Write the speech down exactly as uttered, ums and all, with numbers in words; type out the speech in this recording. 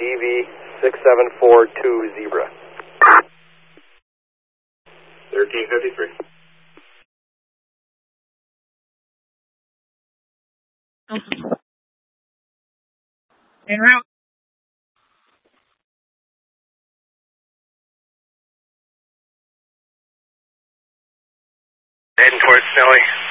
V six seven four two Zebra. thirteen fifty-three. Mm-hmm. En route. Heading towards Snowy.